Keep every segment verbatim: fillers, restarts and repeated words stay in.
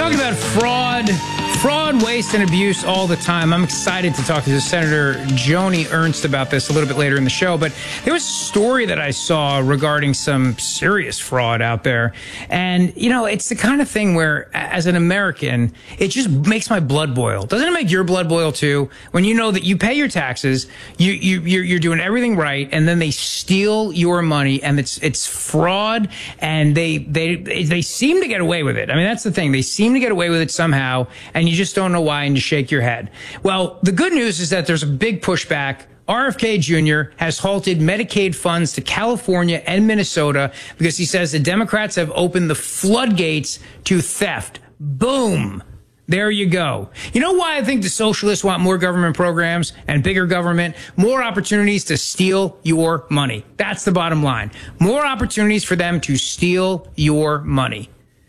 talk about fraud, fraud, waste, and abuse all the time. I'm excited to talk to Senator Joni Ernst about this a little bit later in the show. But there was a story that I saw regarding some serious fraud out there. And, you know, it's the kind of thing where, as an American, it just makes my blood boil. Doesn't it make your blood boil, too? When you know that you pay your taxes, you, you, you're, you're doing everything right, and then they steal your money, and it's it's fraud, and they, they, they seem to get away with it. I mean, that's the thing. They seem to get away with it somehow, and you just don't know why, and you shake your head. Well, the good news is that there's a big pushback. R F K Junior has halted Medicaid funds to California and Minnesota because he says the Democrats have opened the floodgates to theft. Boom. There you go. You know why I think the socialists want more government programs and bigger government? More opportunities to steal your money. That's the bottom line. More opportunities for them to steal your money.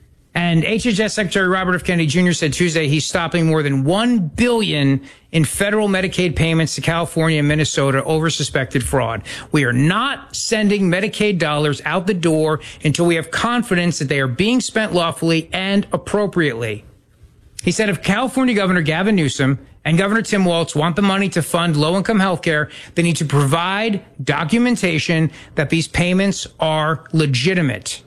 And H H S Secretary Robert F. Kennedy Junior said Tuesday he's stopping more than one billion dollars in federal Medicaid payments to California and Minnesota over suspected fraud. We are not sending Medicaid dollars out the door until we have confidence that they are being spent lawfully and appropriately. He said if California Governor Gavin Newsom and Governor Tim Walz want the money to fund low-income health care, they need to provide documentation that these payments are legitimate.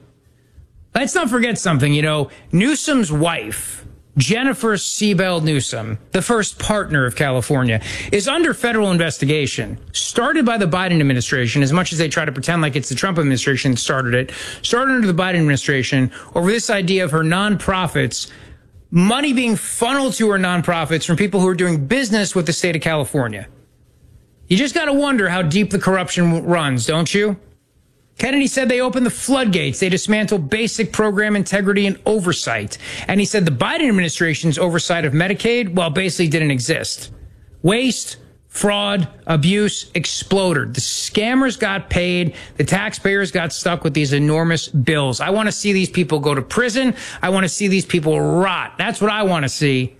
Let's not forget something, you know, Newsom's wife, Jennifer Seabell Newsom, the first partner of California, is under federal investigation, started by the Biden administration, as much as they try to pretend like it's the Trump administration that started it, started under the Biden administration over this idea of her nonprofits, money being funneled to her nonprofits from people who are doing business with the state of California. You just got to wonder how deep the corruption runs, don't you? Kennedy said they opened the floodgates. They dismantled basic program integrity and oversight. And he said the Biden administration's oversight of Medicaid, well, basically didn't exist. Waste, fraud, abuse exploded. The scammers got paid. The taxpayers got stuck with these enormous bills. I want to see these people go to prison. I want to see these people rot. That's what I want to see.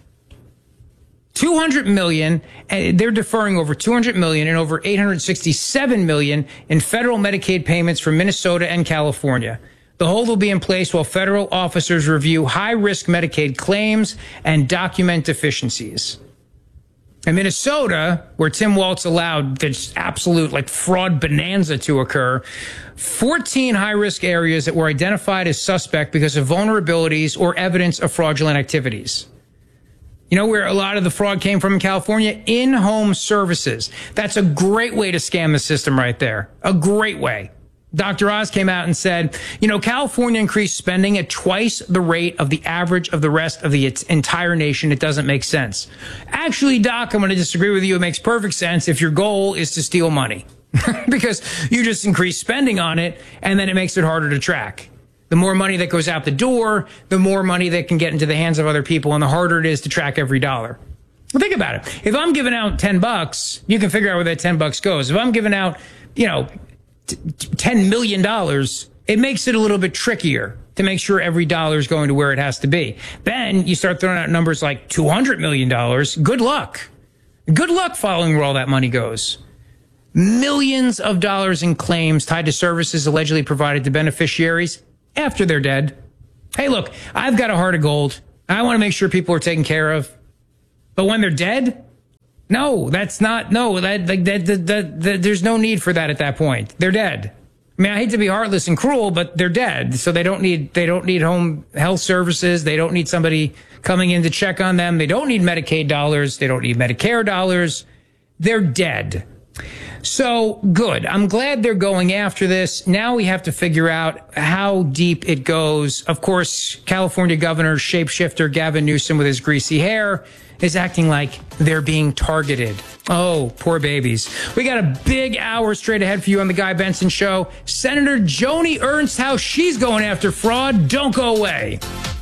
two hundred million, and they're deferring over two hundred million and over eight hundred sixty-seven million in federal Medicaid payments from Minnesota and California. The hold will be in place while federal officers review high-risk Medicaid claims and document deficiencies. In Minnesota, where Tim Walz allowed this absolute like fraud bonanza to occur, fourteen high-risk areas that were identified as suspect because of vulnerabilities or evidence of fraudulent activities. You know where a lot of the fraud came from in California? In-home services. That's a great way to scam the system right there. A great way. Doctor Oz came out and said, you know, California increased spending at twice the rate of the average of the rest of the its entire nation. It doesn't make sense. Actually, Doc, I'm going to disagree with you. It makes perfect sense if your goal is to steal money because you just increase spending on it and then it makes it harder to track. The more money that goes out the door, the more money that can get into the hands of other people, and the harder it is to track every dollar. Well, think about it. If I'm giving out ten bucks, you can figure out where that ten bucks goes. If I'm giving out, you know, t- t- ten million dollars, it makes it a little bit trickier to make sure every dollar is going to where it has to be. Then you start throwing out numbers like two hundred million dollars. Good luck. Good luck following where all that money goes. Millions of dollars in claims tied to services allegedly provided to beneficiaries after they're dead. Hey, look, I've got a heart of gold. I want to make sure people are taken care of. But when they're dead, no, that's not, no, that, that, that, that, that, that there's no need for that at that point. They're dead. I mean, I hate to be heartless and cruel, but they're dead. So they don't need, they don't need home health services. They don't need somebody coming in to check on them. They don't need Medicaid dollars. They don't need Medicare dollars. They're dead. So good. I'm glad they're going after this. Now we have to figure out how deep it goes. Of course, California Governor shapeshifter Gavin Newsom with his greasy hair is acting like they're being targeted. Oh, poor babies. We got a big hour straight ahead for you on the Guy Benson Show. Senator Joni Ernst, how she's going after fraud. Don't go away.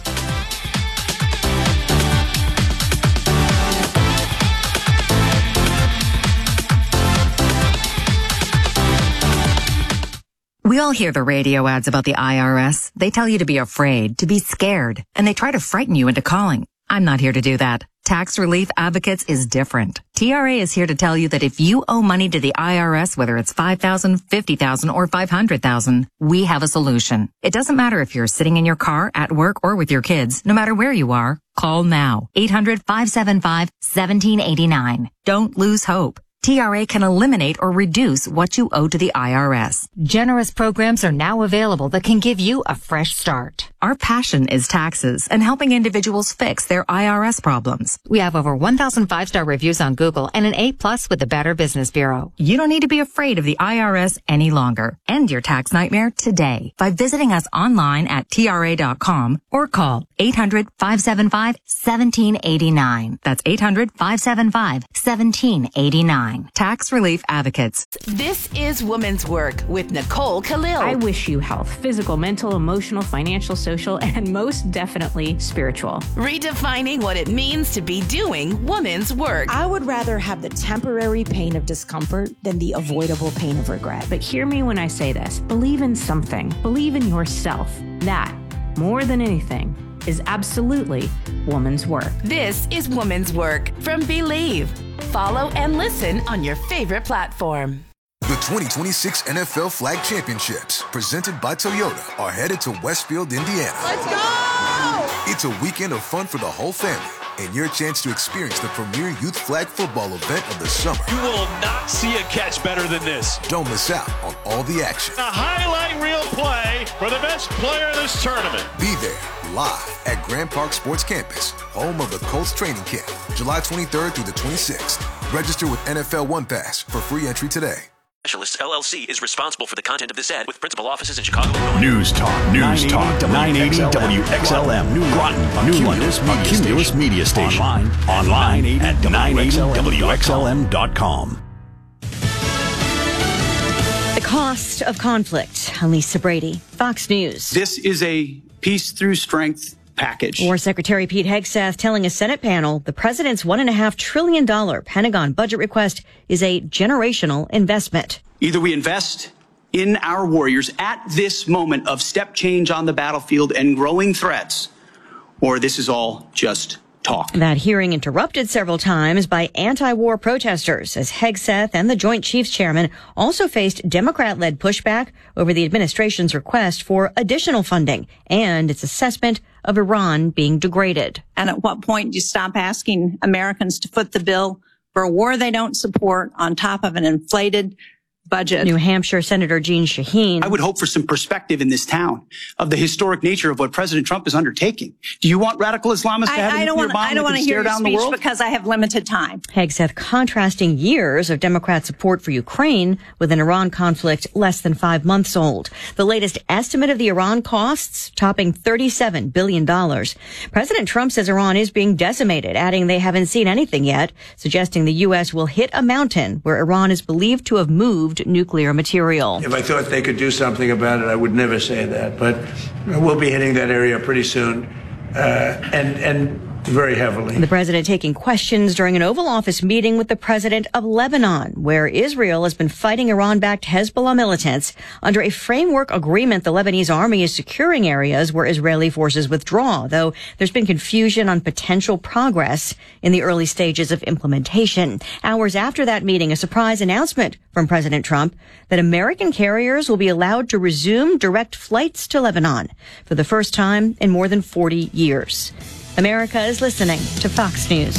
We all hear the radio ads about the I R S. They tell you to be afraid, to be scared, and they try to frighten you into calling. I'm not here to do that. Tax Relief Advocates is different. T R A is here to tell you that if you owe money to the I R S, whether it's five thousand dollars, fifty thousand dollars, or five hundred thousand dollars, we have a solution. It doesn't matter if you're sitting in your car, at work, or with your kids. No matter where you are, call now. eight hundred, five seven five, one seven eight nine. Don't lose hope. T R A can eliminate or reduce what you owe to the I R S. Generous programs are now available that can give you a fresh start. Our passion is taxes and helping individuals fix their I R S problems. We have over one thousand five-star reviews on Google and an A plus with the Better Business Bureau. You don't need to be afraid of the I R S any longer. End your tax nightmare today by visiting us online at T R A dot com or call eight hundred, five seven five, one seven eight nine. That's eight hundred, five seven five, one seven eight nine. Tax Relief Advocates. This is Woman's Work with Nicole Khalil. I wish you health, physical, mental, emotional, financial, social, and most definitely spiritual. Redefining what it means to be doing woman's work. I would rather have the temporary pain of discomfort than the avoidable pain of regret. But hear me when I say this. Believe in something. Believe in yourself. That, more than anything, is absolutely woman's work. This is Woman's Work from Believe. Follow and listen on your favorite platform. The twenty twenty-six N F L Flag Championships, presented by Toyota, are headed to Westfield, Indiana. Let's go! It's a weekend of fun for the whole family and your chance to experience the premier youth flag football event of the summer. You will not see a catch better than this. Don't miss out on all the action. A highlight reel play for the best player in this tournament. Be there live at Grand Park Sports Campus, home of the Colts training camp, July twenty-third through the twenty-sixth. Register with N F L One Pass for free entry today. Specialists L L C is responsible for the content of this ad with principal offices in Chicago, Illinois. News Talk, News Talk, nine eighty W X L M, Groton, New London, a Cumulus Media Station. Online, online at nine eighty W X L M dot com. The cost of conflict. Lisa Brady, Fox News. This is a peace through strength package. War Secretary Pete Hegseth telling a Senate panel the president's one and a half trillion dollar Pentagon budget request is a generational investment. Either we invest in our warriors at this moment of step change on the battlefield and growing threats, or this is all just talk. That hearing interrupted several times by anti-war protesters as Hegseth and the Joint Chiefs Chairman also faced Democrat-led pushback over the administration's request for additional funding and its assessment of Iran being degraded. And at what point do you stop asking Americans to foot the bill for a war they don't support on top of an inflated budget? New Hampshire Senator Jeanne Shaheen. I would hope for some perspective in this town of the historic nature of what President Trump is undertaking. Do you want radical Islamists to have I, a I don't nuclear want, bomb I don't want to hear your down speech the world? Because I have limited time. Hegseth contrasting years of Democrat support for Ukraine with an Iran conflict less than five months old. The latest estimate of the Iran costs topping thirty-seven billion dollars. President Trump says Iran is being decimated, adding they haven't seen anything yet, suggesting the U S will hit a mountain where Iran is believed to have moved nuclear material. If I thought they could do something about it, I would never say that. But we'll be hitting that area pretty soon, uh, and and very heavily. The president taking questions during an Oval Office meeting with the president of Lebanon, where Israel has been fighting Iran-backed Hezbollah militants. Under a framework agreement, the Lebanese army is securing areas where Israeli forces withdraw, though there's been confusion on potential progress in the early stages of implementation. Hours after that meeting, a surprise announcement from President Trump that American carriers will be allowed to resume direct flights to Lebanon for the first time in more than forty years. America is listening to Fox News.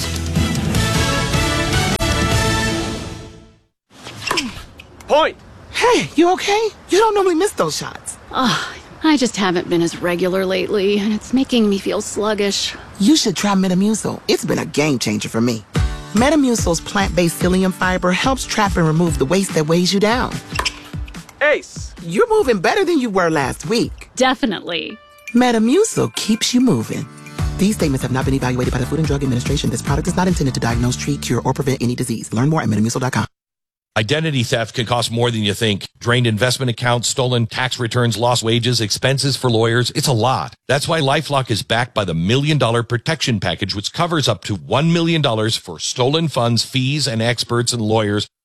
Point. Hey, you okay? You don't normally miss those shots. Oh, I just haven't been as regular lately, and it's making me feel sluggish. You should try Metamucil. It's been a game changer for me. Metamucil's plant-based psyllium fiber helps trap and remove the waste that weighs you down. Ace, you're moving better than you were last week. Definitely. Metamucil keeps you moving. These statements have not been evaluated by the Food and Drug Administration. This product is not intended to diagnose, treat, cure, or prevent any disease. Learn more at metamucil dot com. Identity theft can cost more than you think. Drained investment accounts, stolen tax returns, lost wages, expenses for lawyers. It's a lot. That's why LifeLock is backed by the Million Dollar Protection Package, which covers up to one million dollars for stolen funds, fees, and experts and lawyers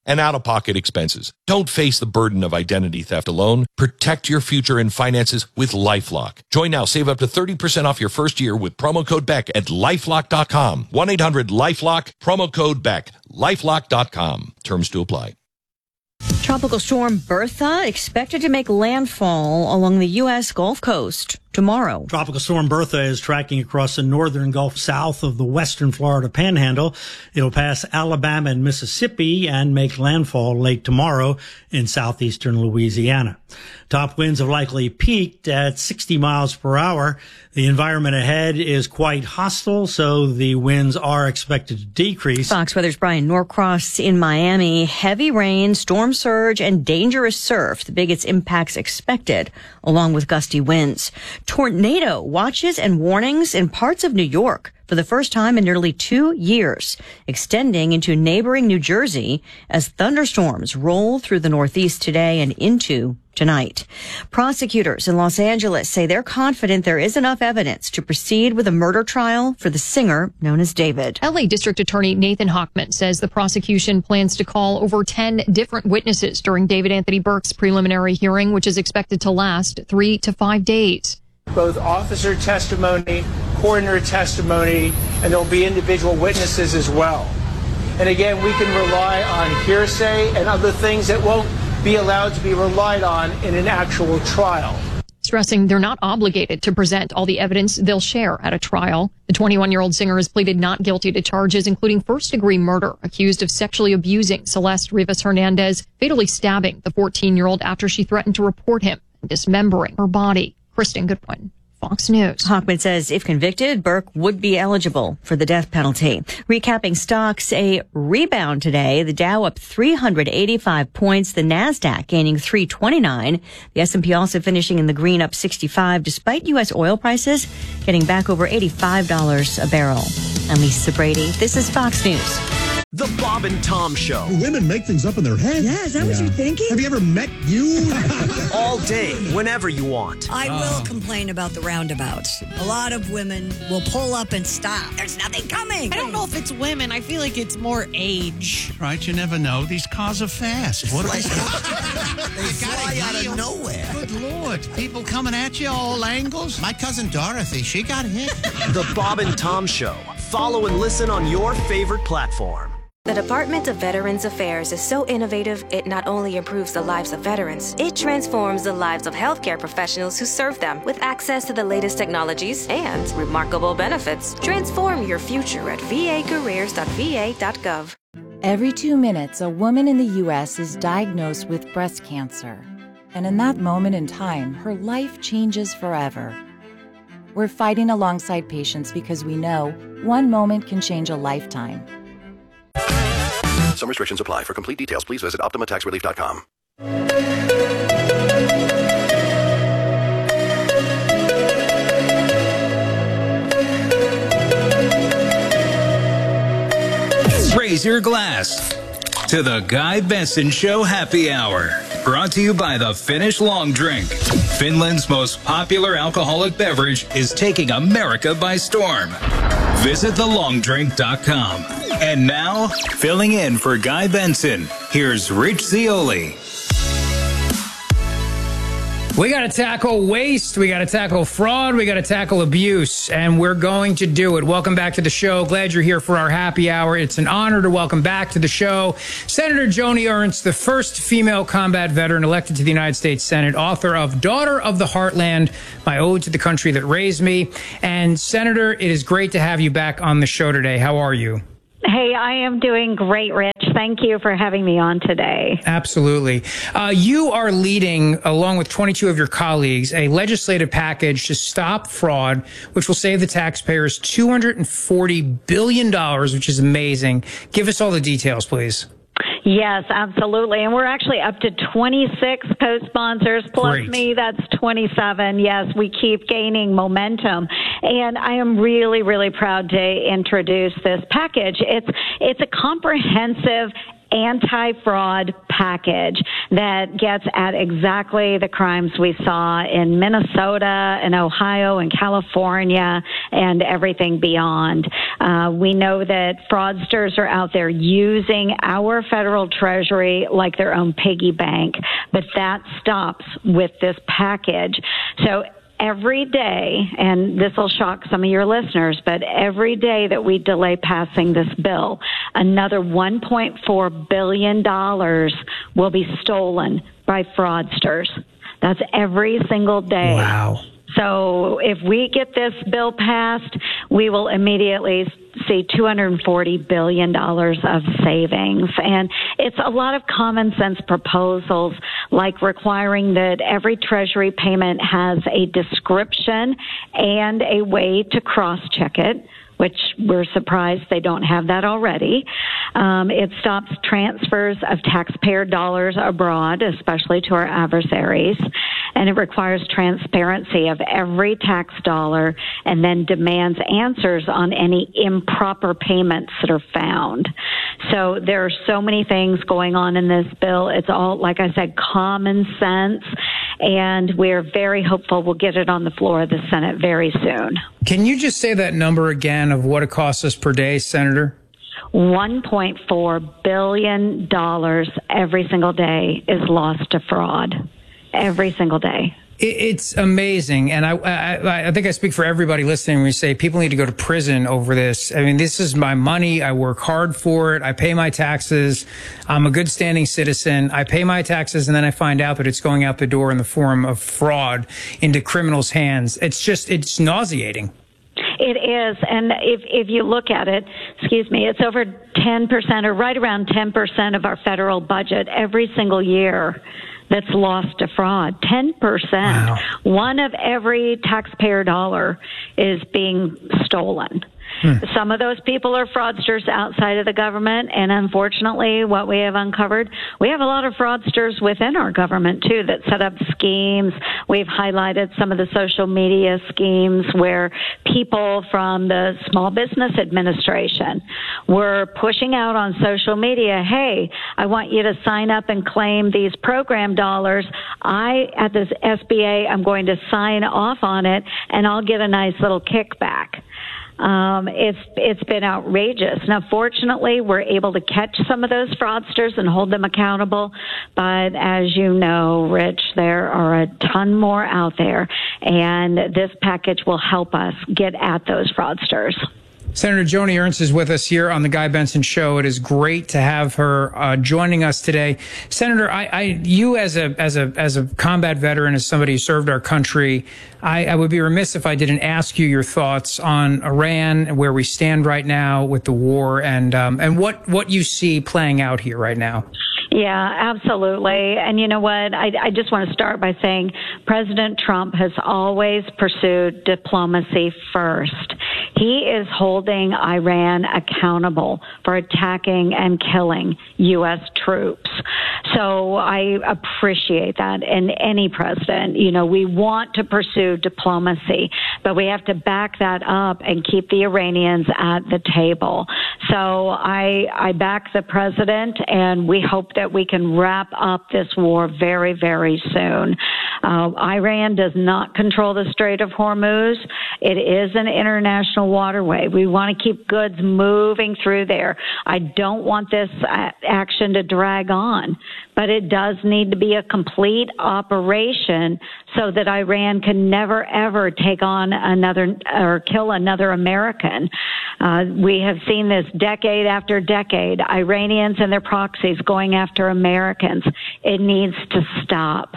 and out-of-pocket expenses. Don't face the burden of identity theft alone. Protect your future and finances with LifeLock. Join now. Save up to thirty percent off your first year with promo code Beck at lifelock dot com. one eight hundred lifelock, promo code Beck. lifelock dot com. Terms to apply. Tropical storm Bertha expected to make landfall along the U S Gulf Coast tomorrow. Tropical storm Bertha is tracking across the northern Gulf south of the western Florida Panhandle. It'll pass Alabama and Mississippi and make landfall late tomorrow in southeastern Louisiana. Top winds have likely peaked at sixty miles per hour. The environment ahead is quite hostile, so the winds are expected to decrease. Fox Weather's Brian Norcross in Miami. Heavy rain, storm surge, and dangerous surf, the biggest impacts expected, along with gusty winds. Tornado watches and warnings in parts of New York for the first time in nearly two years, extending into neighboring New Jersey as thunderstorms roll through the Northeast today and into tonight. Prosecutors in Los Angeles say they're confident there is enough evidence to proceed with a murder trial for the singer known as David. L A District Attorney Nathan Hochman says the prosecution plans to call over ten different witnesses during David Anthony Burke's preliminary hearing, which is expected to last three to five days. Both officer testimony, coroner testimony, and there'll be individual witnesses as well. And again, we can rely on hearsay and other things that won't be allowed to be relied on in an actual trial. Stressing they're not obligated to present all the evidence they'll share at a trial. The twenty-one-year-old singer has pleaded not guilty to charges including first-degree murder, accused of sexually abusing Celeste Rivas Hernandez, fatally stabbing the fourteen-year-old after she threatened to report him and dismembering her body. Kristen Goodwin, Fox News. Hochman says if convicted, Burke would be eligible for the death penalty. Recapping stocks, a rebound today. The Dow up three hundred eighty-five points. The Nasdaq gaining three twenty-nine. The S and P also finishing in the green, up sixty-five, despite U S oil prices getting back over eighty-five dollars a barrel. I'm Lisa Brady. This is Fox News. The Bob and Tom Show. Women make things up in their head. Yeah, is that yeah. what you're thinking? Have you ever met you? All day, whenever you want. I oh. will complain about the roundabouts. A lot of women will pull up and stop. There's nothing coming. I don't know if it's women. I feel like it's more age. Right, you never know. These cars are fast. What are they? They fly out of nowhere. Good Lord. People coming at you all angles. My cousin Dorothy, she got hit. The Bob and Tom Show. Follow and listen on your favorite platform. The Department of Veterans Affairs is so innovative, it not only improves the lives of veterans, it transforms the lives of healthcare professionals who serve them with access to the latest technologies and remarkable benefits. Transform your future at v a careers dot v a dot gov. Every two minutes, a woman in the U S is diagnosed with breast cancer. And in that moment in time, her life changes forever. We're fighting alongside patients because we know one moment can change a lifetime. Some restrictions apply. For complete details, please visit optima tax relief dot com. Raise your glass to the Guy Benson Show Happy Hour. Brought to you by the Finnish Long Drink. Finland's most popular alcoholic beverage is taking America by storm. Visit the long drink dot com. And now, filling in for Guy Benson, here's Rich Zioli. We got to tackle waste. We got to tackle fraud. We got to tackle abuse. And we're going to do it. Welcome back to the show. Glad you're here for our happy hour. It's an honor to welcome back to the show Senator Joni Ernst, the first female combat veteran elected to the United States Senate, author of Daughter of the Heartland, My Ode to the Country That Raised Me. And Senator, it is great to have you back on the show today. How are you? Hey, I am doing great, Rich. Thank you for having me on today. Absolutely. Uh, you are leading, along with twenty-two of your colleagues, a legislative package to stop fraud, which will save the taxpayers two hundred forty billion dollars, which is amazing. Give us all the details, please. Yes, absolutely. And we're actually up to twenty-six co-sponsors plus Great. me. That's twenty-seven. Yes, we keep gaining momentum. And I am really, really proud to introduce this package. It's, it's a comprehensive anti-fraud package that gets at exactly the crimes we saw in Minnesota and Ohio and California and everything beyond. Uh, we know that fraudsters are out there using our federal treasury like their own piggy bank, but that stops with this package. So every day, and this will shock some of your listeners, but every day that we delay passing this bill, another one point four billion dollars will be stolen by fraudsters. That's every single day. Wow. So if we get this bill passed, we will immediately see two hundred forty billion dollars of savings. And it's a lot of common sense proposals, like requiring that every Treasury payment has a description and a way to cross-check it, which we're surprised they don't have that already. Um, it stops transfers of taxpayer dollars abroad, especially to our adversaries. And it requires transparency of every tax dollar and then demands answers on any improper payments that are found. So there are so many things going on in this bill. It's all, like I said, common sense. And we're very hopeful we'll get it on the floor of the Senate very soon. Can you just say that number again of what it costs us per day, Senator? one point four billion dollars every single day is lost to fraud. Every single day. It's amazing. And I, I, I think I speak for everybody listening when we say people need to go to prison over this. I mean, this is my money. I work hard for it. I pay my taxes. I'm a good standing citizen. I pay my taxes, and then I find out that it's going out the door in the form of fraud into criminals' hands. It's just, it's nauseating. It is, and if if you look at it, excuse me, it's over ten percent or right around ten percent of our federal budget every single year that's lost to fraud. ten percent. Wow. One of every taxpayer dollar is being stolen. Hmm. Some of those people are fraudsters outside of the government, and unfortunately, what we have uncovered, we have a lot of fraudsters within our government, too, that set up schemes. We've highlighted some of the social media schemes where people from the Small Business Administration were pushing out on social media, hey, I want you to sign up and claim these program dollars. I, at this S B A, I'm going to sign off on it, and I'll get a nice little kickback. Um, it's it's been outrageous. Now, fortunately, we're able to catch some of those fraudsters and hold them accountable. But as you know, Rich, there are a ton more out there, and this package will help us get at those fraudsters. Senator Joni Ernst is with us here on the Guy Benson Show. It is great to have her uh, joining us today. Senator, I, I, you as a as a as a combat veteran, as somebody who served our country, I, I would be remiss if I didn't ask you your thoughts on Iran and where we stand right now with the war, and um, and what what you see playing out here right now. Yeah, absolutely. And you know what? I, I just want to start by saying President Trump has always pursued diplomacy first. He is holding Iran accountable for attacking and killing U S troops. So I appreciate that in any president. You know, we want to pursue diplomacy, but we have to back that up and keep the Iranians at the table. So I, I back the president, and we hope that we can wrap up this war very, very soon. Uh, Iran does not control the Strait of Hormuz. It is an international waterway. We want to keep goods moving through there. I don't want this action to drag on, but it does need to be a complete operation so that Iran can never, ever take on another or kill another American. Uh, we have seen this decade after decade, Iranians and their proxies going after Americans. It needs to stop.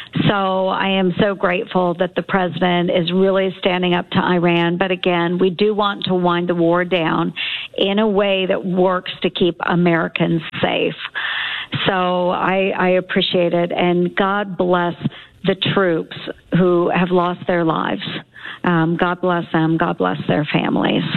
So I am so grateful that the president is really standing up to Iran. But again, we do want to wind the war down in a way that works to keep Americans safe. So I, I appreciate it. And God bless the troops who have lost their lives. Um, God bless them. God bless their families.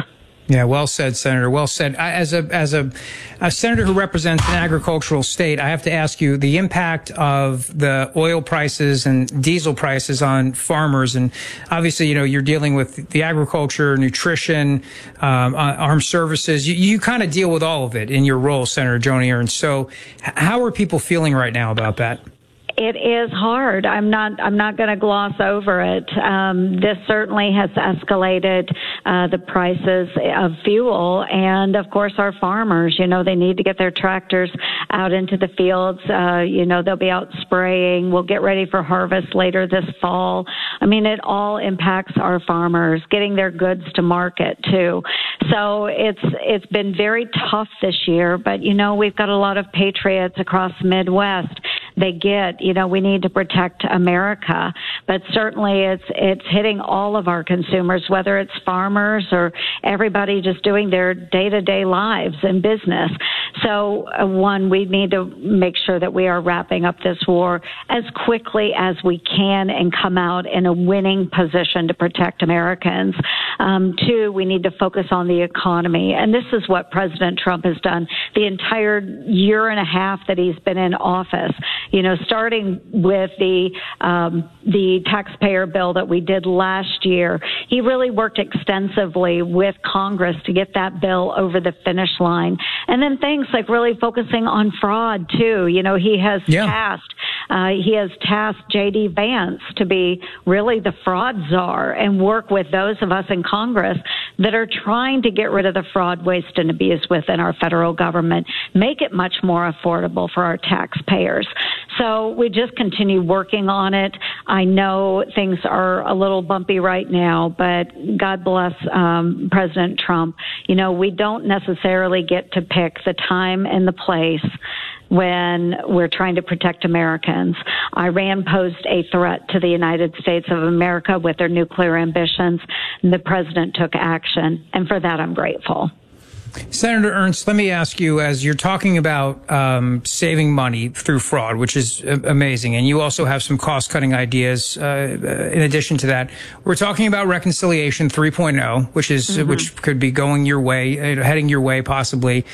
Yeah, well said, Senator. Well said. I, as a as a, a senator who represents an agricultural state, I have to ask you the impact of the oil prices and diesel prices on farmers. And obviously, you know, you're dealing with the agriculture, nutrition, um, armed services. You, you kind of deal with all of it in your role, Senator Joni Ernst. So, how are people feeling right now about that? It is hard. I'm not. I'm not going to gloss over it. Um, this certainly has escalated uh, the prices of fuel, and of course, our farmers. You know, they need to get their tractors out into the fields. Uh, you know, they'll be out spraying. We'll get ready for harvest later this fall. I mean, it all impacts our farmers getting their goods to market too. So it's it's been very tough this year. But you know, we've got a lot of patriots across the Midwest. They get, you know, we need to protect America, but certainly it's it's hitting all of our consumers, whether it's farmers or everybody just doing their day-to-day lives and business. So, uh, one, we need to make sure that we are wrapping up this war as quickly as we can and come out in a winning position to protect Americans. Um, two, we need to focus on the economy, and this is what President Trump has done the entire year and a half that he's been in office. You know, starting with the um, the taxpayer bill that we did last year, he really worked extensively with Congress to get that bill over the finish line. And then things like really focusing on fraud, too. You know, he has yeah. tasked uh, he has tasked J D Vance to be really the fraud czar and work with those of us in Congress that are trying to get rid of the fraud, waste, and abuse within our federal government, make it much more affordable for our taxpayers. So we just continue working on it. I know things are a little bumpy right now, but God bless um, President Trump. You know, we don't necessarily get to pick the time and the place when we're trying to protect Americans. Iran posed a threat to the United States of America with their nuclear ambitions, and the president took action, and for that I'm grateful. Senator Ernst, let me ask you, as you're talking about um, saving money through fraud, which is amazing, and you also have some cost-cutting ideas uh, in addition to that, we're talking about Reconciliation three point oh, which is mm-hmm. which could be going your way, uh, heading your way possibly.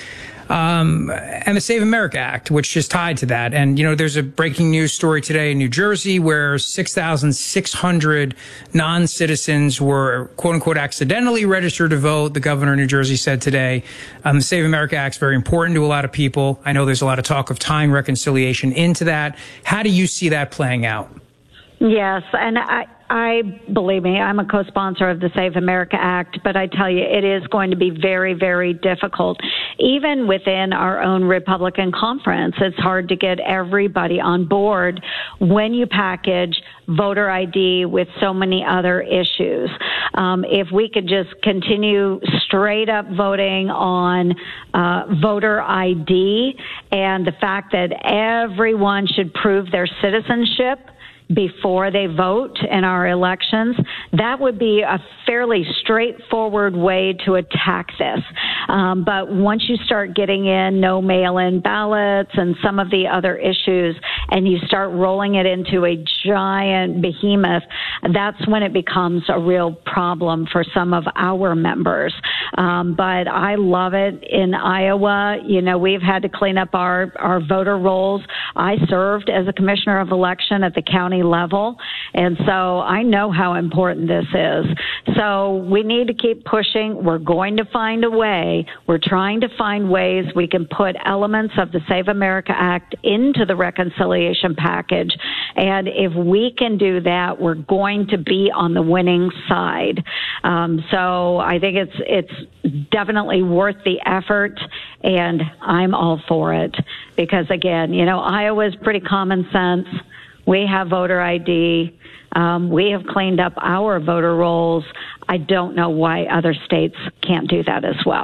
Um, and the Save America Act, which is tied to that. And, you know, there's a breaking news story today in New Jersey where six thousand six hundred non-citizens were, quote unquote, accidentally registered to vote. The governor of New Jersey said today, um, the Save America Act is very important to a lot of people. I know there's a lot of talk of tying reconciliation into that. How do you see that playing out? Yes, and I, I believe me, I'm a co-sponsor of the Save America Act, but I tell you, it is going to be very, very difficult. Even within our own Republican conference, it's hard to get everybody on board when you package voter I D with so many other issues. Um, if we could just continue straight up voting on uh, voter I D and the fact that everyone should prove their citizenship before they vote in our elections, that would be a fairly straightforward way to attack this. Um, but once you start getting in no mail-in ballots and some of the other issues, and you start rolling it into a giant behemoth, that's when it becomes a real problem for some of our members. Um, but I love it in Iowa. You know, we've had to clean up our, our voter rolls. I served as a commissioner of election at the county level, and so I know how important this is. So we need to keep pushing. We're going to find a way. We're trying to find ways we can put elements of the Save America Act into the reconciliation package, and if we can do that, we're going to be on the winning side. Um, so I think it's it's definitely worth the effort, and I'm all for it because, again, you know, Iowa's pretty common sense. We have voter I D. Um, we have cleaned up our voter rolls. I don't know why other states can't do that as well.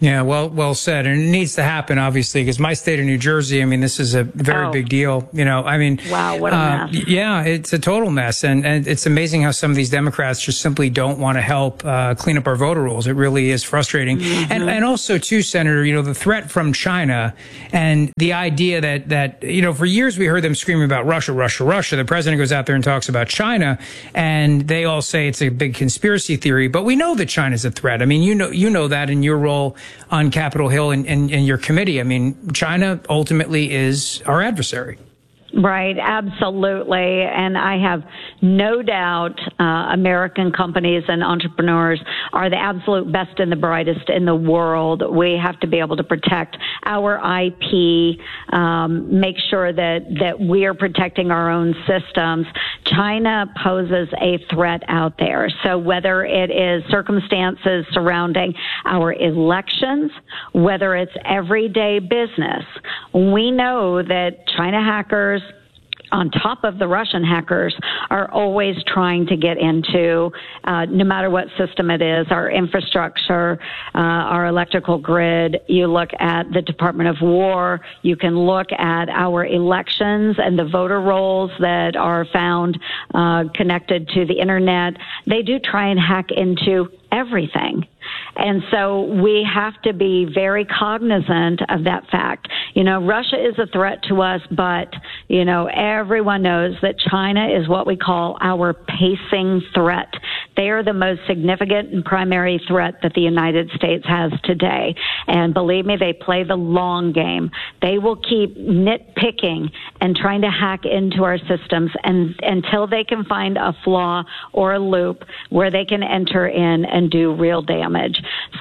Yeah, well, well said. And it needs to happen, obviously, because my state of New Jersey, I mean, this is a very Oh. big deal. You know, I mean, Wow, what a uh, mess. yeah, it's a total mess. And, and it's amazing how some of these Democrats just simply don't want to help uh, clean up our voter rolls. It really is frustrating. Mm-hmm. And, and also, too, Senator, you know, the threat from China and the idea that, that, you know, for years we heard them screaming about Russia, Russia, Russia. The president goes out there and talks about China, and they all say it's a big conspiracy theory. But we know that China's a threat. I mean, you know, you know that in your role on Capitol Hill and, and, and your committee. I mean, China ultimately is our adversary. Right, absolutely. And I have no doubt uh, American companies and entrepreneurs are the absolute best and the brightest in the world. We have to be able to protect our I P, um, make sure that, that we are protecting our own systems. China poses a threat out there. So whether it is circumstances surrounding our elections, whether it's everyday business, we know that China hackers, on top of the Russian hackers, are always trying to get into, uh, no matter what system it is, our infrastructure, uh, our electrical grid. You look at the Department of War. You can look at our elections and the voter rolls that are found uh, connected to the internet. They do try and hack into everything. And so we have to be very cognizant of that fact. You know, Russia is a threat to us, but, you know, everyone knows that China is what we call our pacing threat. They are the most significant and primary threat that the United States has today. And believe me, they play the long game. They will keep nitpicking and trying to hack into our systems and until they can find a flaw or a loop where they can enter in and do real damage.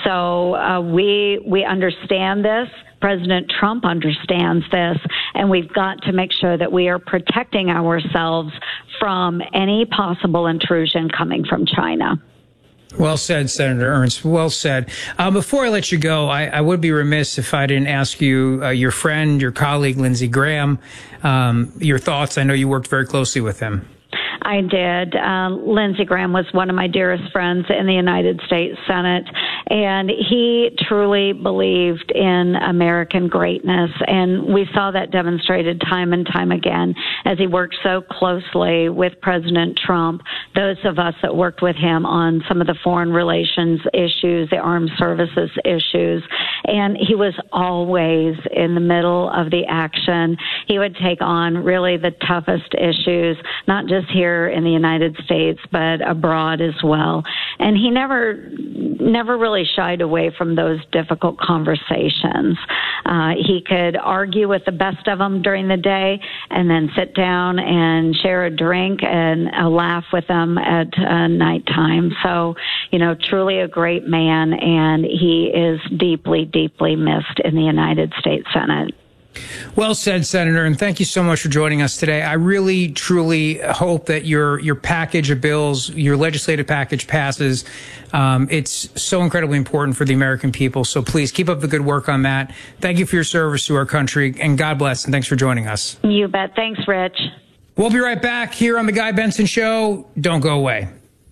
So uh, we we understand this. President Trump understands this, and we've got to make sure that we are protecting ourselves from any possible intrusion coming from China. Well said, Senator Ernst. Well said. Uh, before I let you go, I, I would be remiss if I didn't ask you, uh, your friend, your colleague, Lindsey Graham, um, your thoughts. I know you worked very closely with him. I did. Uh, Lindsey Graham was one of my dearest friends in the United States Senate, and he truly believed in American greatness, and we saw that demonstrated time and time again as he worked so closely with President Trump, those of us that worked with him on some of the foreign relations issues, the armed services issues, and he was always in the middle of the action. He would take on really the toughest issues, not just here in the United States, but abroad as well. And he never, never really shied away from those difficult conversations. Uh, he could argue with the best of them during the day and then sit down and share a drink and a laugh with them at uh, nighttime. So, you know, truly a great man, and he is deeply, deeply missed in the United States Senate. Well said, Senator, and thank you so much for joining us today. I really, truly hope that your your package of bills, your legislative package passes. Um, it's so incredibly important for the American people, so please keep up the good work on that. Thank you for your service to our country, and God bless, and thanks for joining us. You bet. Thanks, Rich. We'll be right back here on The Guy Benson Show. Don't go away.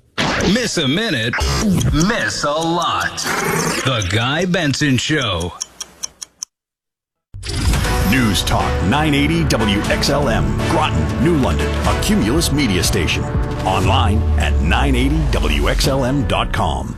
Miss a minute, miss a lot. The Guy Benson Show. News Talk nine eighty W X L M, Groton, New London, a Cumulus media station. Online at nine eighty W X L M dot com.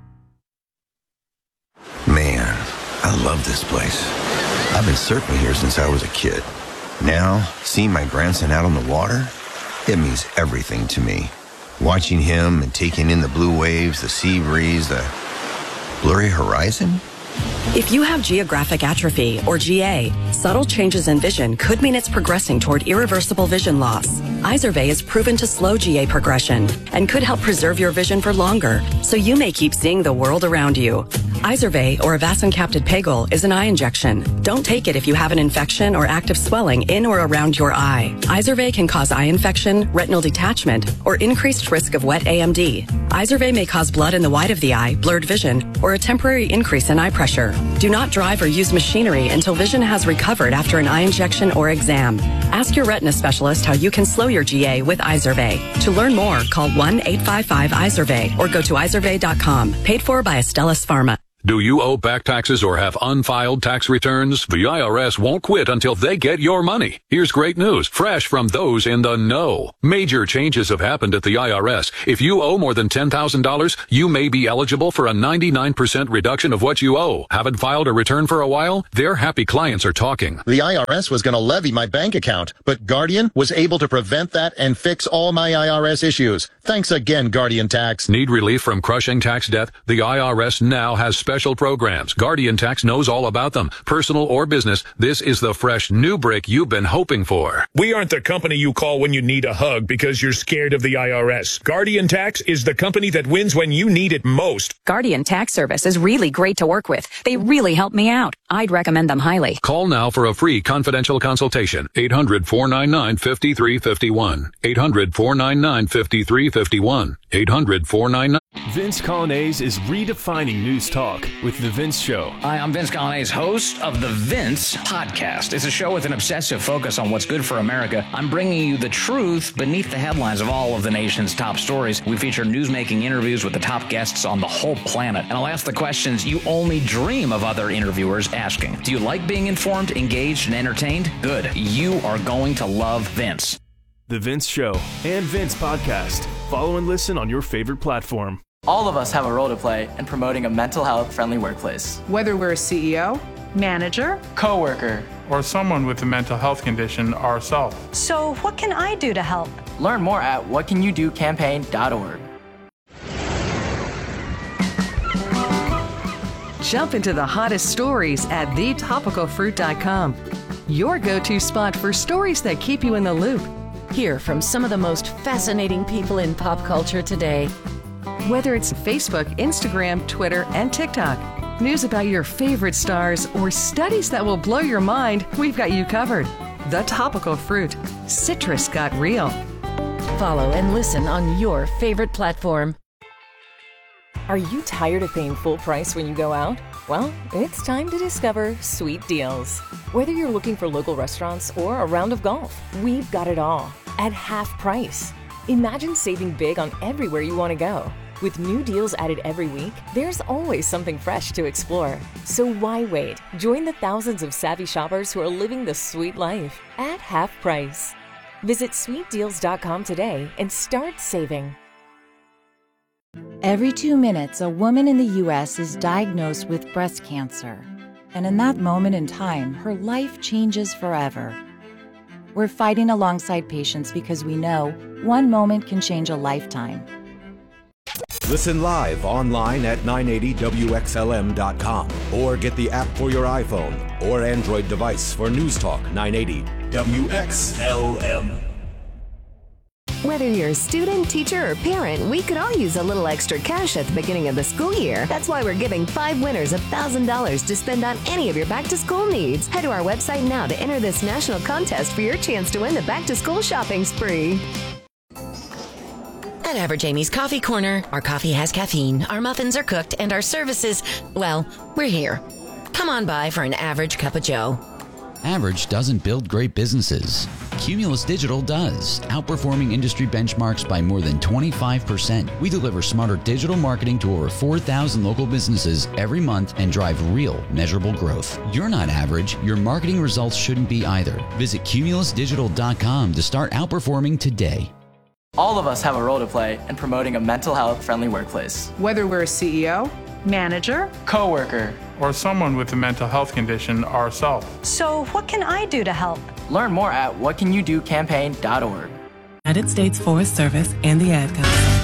Man, I love this place. I've been surfing here since I was a kid. Now, seeing my grandson out on the water, it means everything to me. Watching him and taking in the blue waves, the sea breeze, the blurry horizon. If you have geographic atrophy, or G A, subtle changes in vision could mean it's progressing toward irreversible vision loss. Izervay is proven to slow G A progression and could help preserve your vision for longer, so you may keep seeing the world around you. Izervay, or avacincaptad pegol, is an eye injection. Don't take it if you have an infection or active swelling in or around your eye. Izervay can cause eye infection, retinal detachment, or increased risk of wet A M D. Izervay may cause blood in the white of the eye, blurred vision, or a temporary increase in eye pressure. Do not drive or use machinery until vision has recovered after an eye injection or exam. Ask your retina specialist how you can slow your G A with Izervay. To learn more, call one eight five five Izervay or go to izervay dot com. Paid for by Astellas Pharma. Do you owe back taxes or have unfiled tax returns? The I R S won't quit until they get your money. Here's great news, fresh from those in the know. Major changes have happened at the I R S. If you owe more than ten thousand dollars, you may be eligible for a ninety-nine percent reduction of what you owe. Haven't filed a return for a while? Their happy clients are talking. The I R S was going to levy my bank account, but Guardian was able to prevent that and fix all my I R S issues. Thanks again, Guardian Tax. Need relief from crushing tax debt? The I R S now has special Special programs. Guardian Tax knows all about them. Personal or business, this is the fresh new brick you've been hoping for. We aren't the company you call when you need a hug because you're scared of the I R S. Guardian Tax is the company that wins when you need it most. Guardian Tax Service is really great to work with. They really help me out. I'd recommend them highly. Call now for a free confidential consultation. eight hundred, four nine nine, five three five one. eight hundred, four nine nine, five three five one. eight hundred, four nine nine. Vince Colonnese is redefining news talk with The Vince Show. Hi, I'm Vince Colonnese, host of The Vince Podcast. It's a show with an obsessive focus on what's good for America. I'm bringing you the truth beneath the headlines of all of the nation's top stories. We feature news-making interviews with the top guests on the whole planet. And I'll ask the questions you only dream of other interviewers asking. Do you like being informed, engaged, and entertained? Good. You are going to love Vince. The Vince Show and Vince Podcast. Follow and listen on your favorite platform. All of us have a role to play in promoting a mental health friendly workplace. Whether we're a C E O, manager, coworker, or someone with a mental health condition ourselves. So what can I do to help? Learn more at what can you do campaign dot org. Jump into the hottest stories at the topical fruit dot com. Your go-to spot for stories that keep you in the loop. Hear from some of the most fascinating people in pop culture today. Whether it's Facebook, Instagram, Twitter, and TikTok, news about your favorite stars, or studies that will blow your mind, we've got you covered. The Topical Fruit. Citrus got real. Follow and listen on your favorite platform. Are you tired of paying full price when you go out? Well, it's time to discover Sweet Deals. Whether you're looking for local restaurants or a round of golf, we've got it all at half price. Imagine saving big on everywhere you want to go. With new deals added every week, there's always something fresh to explore. So why wait? Join the thousands of savvy shoppers who are living the sweet life at half price. Visit sweet deals dot com today and start saving. Every two minutes, a woman in the U S is diagnosed with breast cancer. And in that moment in time, her life changes forever. We're fighting alongside patients because we know one moment can change a lifetime. Listen live online at nine eighty W X L M dot com or get the app for your iPhone or Android device for News Talk nine eighty W X L M. Whether you're a student, teacher, or parent, we could all use a little extra cash at the beginning of the school year. That's why we're giving five winners one thousand dollars to spend on any of your back-to-school needs. Head to our website now to enter this national contest for your chance to win the back-to-school shopping spree. At Average Amy's Coffee Corner, our coffee has caffeine, our muffins are cooked, and our services, well, we're here. Come on by for an average cup of joe. Average doesn't build great businesses. Cumulus Digital does, outperforming industry benchmarks by more than twenty-five percent. We deliver smarter digital marketing to over four thousand local businesses every month and drive real, measurable growth. You're not average. Your marketing results shouldn't be either. Visit cumulus digital dot com to start outperforming today. All of us have a role to play in promoting a mental health friendly workplace. Whether we're a C E O, manager, coworker, or someone with a mental health condition ourselves. So what can I do to help? Learn more at what can you do campaign dot org. United States Forest Service and the Ad Council.